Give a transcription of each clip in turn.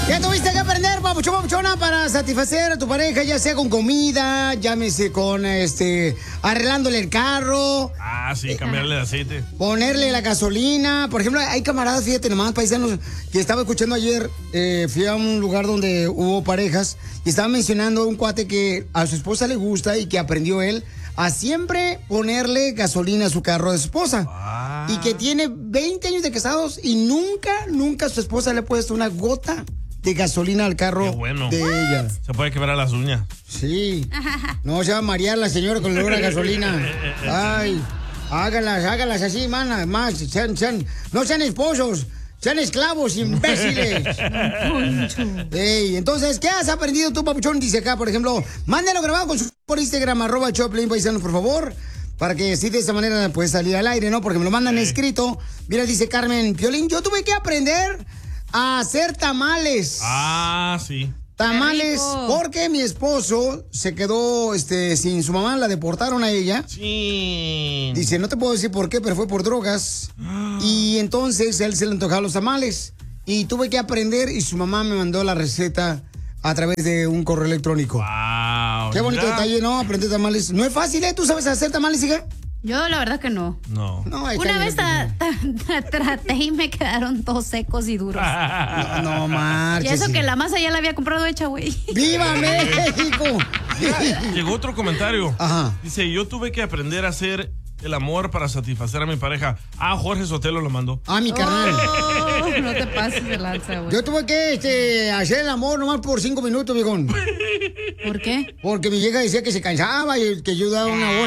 Ya tuviste que aprender, papuchona, para satisfacer a tu pareja, ya sea con comida, llámese con, arreglándole el carro. Ah, sí, cambiarle de aceite. Ponerle la gasolina. Por ejemplo, hay camaradas, fíjate nomás, paisanos, que estaba escuchando ayer, fui a un lugar donde hubo parejas y estaban mencionando a un cuate que a su esposa le gusta y que aprendió él a siempre ponerle gasolina a su carro de su esposa. Ah. Y que tiene 20 años de casados y nunca su esposa le ha puesto una gota de gasolina al carro de ella. Se puede quebrar las uñas. Sí. No se va a marear la señora con el olor a gasolina. Ay, hágalas así, mana. Más, no sean esposos, sean esclavos, imbéciles. Ey, entonces, ¿qué has aprendido tú, papuchón? Dice acá, por ejemplo, mándalo grabado por Instagram, @Choplin Paisano, por favor. Para que así de esa manera puedes salir al aire, ¿no? Porque me lo mandan escrito. Mira, dice Carmen Piolín, yo tuve que aprender a hacer tamales. Ah, sí. Tamales, porque mi esposo se quedó sin su mamá, la deportaron a ella. Sí. Dice, no te puedo decir por qué, pero fue por drogas. Y entonces él se le antojaban los tamales. Y tuve que aprender y su mamá me mandó la receta a través de un correo electrónico. Wow. Qué bonito detalle, ¿no? Aprender tamales. No es fácil, ¿eh? ¿Tú sabes hacer tamales, hija? Yo la verdad que no. No. Una vez traté y me quedaron todos secos y duros. No marches. Y eso que la masa ya la había comprado hecha, güey. ¡Viva México! Llegó otro comentario. Ajá. Dice, yo tuve que aprender a hacer el amor para satisfacer a mi pareja. Ah, Jorge Sotelo lo mandó. Ah, mi carnal. No te pases de lanza, güey. Yo tuve que hacer el amor nomás por 5 minutos, viejón. ¿Por qué? Porque mi vieja decía que se cansaba y que yo daba una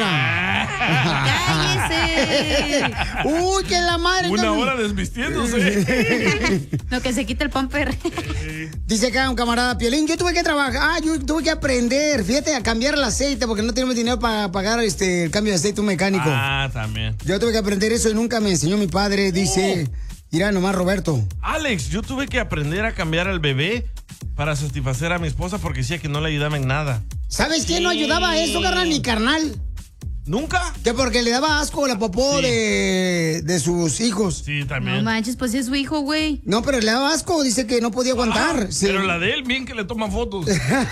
hora. ¡Cállese! ¡Uy, que la madre! Una hora desvistiéndose. No, que se quite el pamper. Dice acá un camarada, Piolín, yo tuve que trabajar, yo tuve que aprender, fíjate, a cambiar el aceite porque no tenemos dinero para pagar el cambio de aceite a un mecánico. Ah, también. Yo tuve que aprender eso y nunca me enseñó mi padre, dice, mira nomás Roberto. Alex, yo tuve que aprender a cambiar al bebé para satisfacer a mi esposa porque decía que no le ayudaba en nada. ¿Sabes quién no ayudaba a eso, carnal? Mi carnal. ¿Nunca? Que porque le daba asco la popó de sus hijos. Sí, también. No manches, pues es su hijo, güey. No, pero le daba asco, dice que no podía aguantar. Sí. Pero la de él, bien que le toma fotos.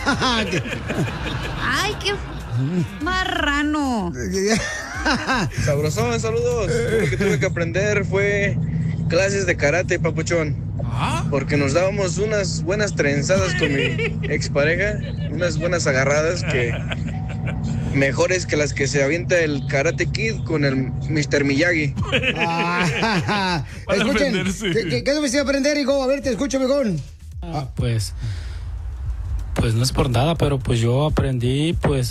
Ay, qué marrano. Sabrosón, saludos. Lo que tuve que aprender fue clases de karate, papuchón. Porque nos dábamos unas buenas trenzadas con mi expareja, unas buenas agarradas que mejores que las que se avienta el Karate Kid con el Mr. Miyagi. Escuchen, ¿qué debes aprender, hijo? A ver, te escucho mejor. Pues no es por nada, pero pues yo aprendí, pues,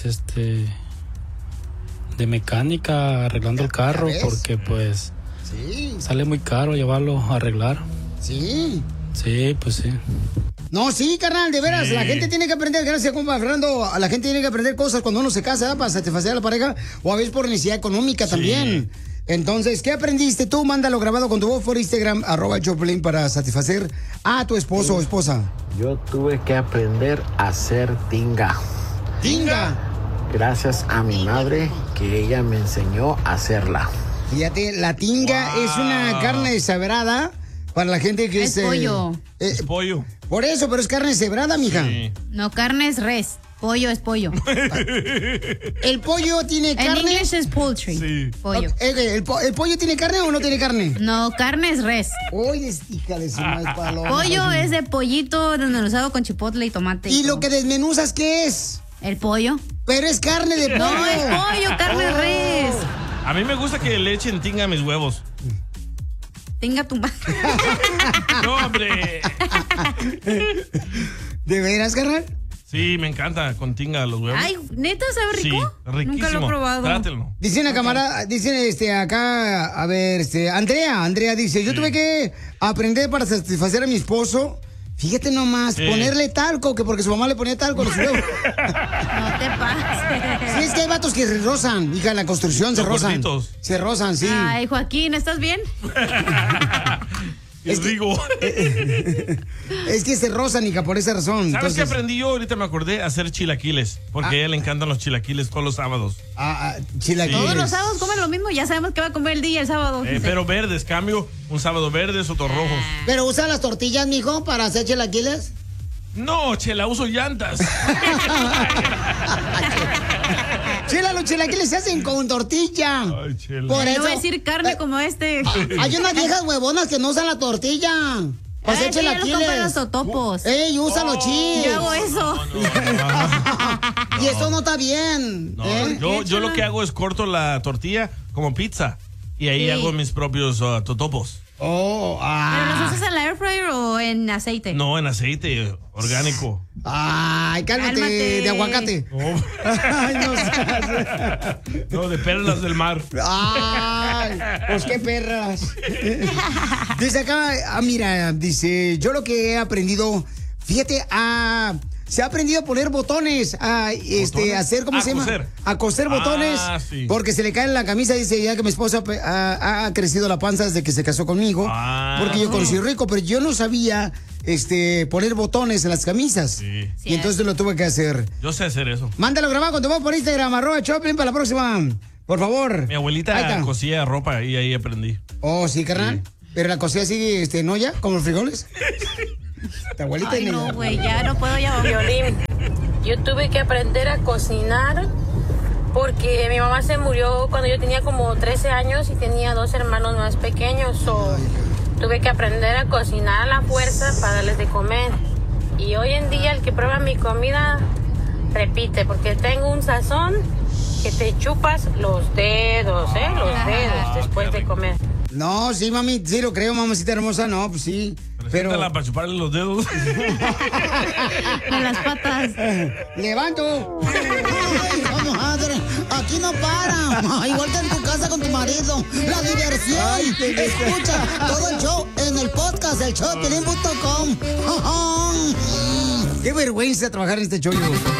de mecánica arreglando el carro, porque pues sale muy caro llevarlo a arreglar. Sí. Sí, pues sí. No, sí, carnal, de veras, la gente tiene que aprender, gracias, compa Fernando, la gente tiene que aprender cosas cuando uno se casa, ¿verdad? Para satisfacer a la pareja, o a veces por necesidad económica también. Entonces, ¿qué aprendiste tú? Mándalo grabado con tu voz por Instagram, @Choplin, para satisfacer a tu esposo o esposa. Yo tuve que aprender a hacer tinga. ¿Tinga? Gracias a mi madre, que ella me enseñó a hacerla. Fíjate, la tinga es una carne deshebrada para la gente que es... pollo. Es pollo. Por eso, pero es carne deshebrada, mija. Sí. No, carne es res. Pollo es pollo. ¿El pollo tiene carne? En inglés es poultry. Sí. Pollo. ¿El pollo tiene carne o no tiene carne? No, carne es res. Oye, hija de su madre paloma. Pollo es de pollito desmenuzado con chipotle y tomate. ¿Y lo que desmenuzas qué es? El pollo. Pero es carne de pollo. No, es pollo, carne res. A mí me gusta que le echen tinga a mis huevos. Tinga tu madre. No, hombre. ¿De veras, carnal? Sí, me encanta con tinga los huevos. Ay, ¿neta sabe rico? Sí, riquísimo. Nunca lo he probado. Trátelo. Dice una camarada, dicen acá, a ver, Andrea dice, yo tuve que aprender para satisfacer a mi esposo. Fíjate nomás, ponerle talco, que porque su mamá le ponía talco a los huevos. No te pases. Sí, es que hay vatos que se rozan, hija, en la construcción se rozan. Gorditos. Se rozan, sí. Ay, Joaquín, ¿estás bien? Es digo. Es que se rozan, hija, por esa razón. ¿Sabes qué aprendí yo? Ahorita me acordé a hacer chilaquiles. Porque a ella le encantan los chilaquiles todos los sábados. Chilaquiles. Todos los sábados comen lo mismo, ya sabemos que va a comer el día el sábado. Pero verdes, cambio, un sábado verdes, otro rojos. ¿Pero usa las tortillas, mijo, para hacer chilaquiles? No, Chela, uso llantas. Chela, los chilaquiles se hacen con tortilla. Ay, Chela. Por No eso. voy a decir carne como este. Hay unas viejas huevonas que no usan la tortilla. Para hacer Ay, sí, ya los compran chilaquiles. los totopos. ¡Ey, usa los chips! Yo hago eso. Y eso no está bien. No, ¿eh? yo lo que hago es corto la tortilla como pizza. Y ahí Sí. hago mis propios totopos. Oh, ¿Pero los usas en la air fryer o en aceite? No, en aceite orgánico. Ay, cálmate, Cálmate. de aguacate. Oh. Ay, no seas- No, de perlas del mar. Ay, pues qué perras. Dice acá, mira, dice, yo lo que he aprendido, fíjate, se ha aprendido a poner botones, a hacer, ¿cómo se llama? Coser. A coser botones, Sí. porque se le cae en la camisa, dice ya que mi esposa ha crecido la panza desde que se casó conmigo, porque yo conocí rico, pero yo no sabía poner botones en las camisas. Sí. Y entonces lo tuve que hacer. Yo sé hacer eso. Mándalo grabado con tu voz por Instagram, @Choplin para la próxima. Por favor. Mi Ahí abuelita está. cosía ropa y ahí aprendí. Oh, sí, carnal. Pero la cosía así, ¿no ya? ¿Como los frijoles? Tu abuelita Ay, ni- no, güey, ya no puedo ya. Violín, yo tuve que aprender a cocinar porque mi mamá se murió cuando yo tenía como 13 años y tenía 2 hermanos más pequeños. Tuve que aprender a cocinar a la fuerza para darles de comer. Y hoy en día el que prueba mi comida repite porque tengo un sazón que te chupas los dedos, los dedos después de comer. No, sí, mami, sí lo creo, mamacita hermosa, no, pues sí. Pero Preséntala para chuparle los dedos. Con las patas. ¡Levanto! Ay, vamos, madre, aquí no para. Igual que en tu casa con tu marido. La diversión. Escucha todo el show en el podcast, el showdepiolín.com. Qué vergüenza trabajar en este show.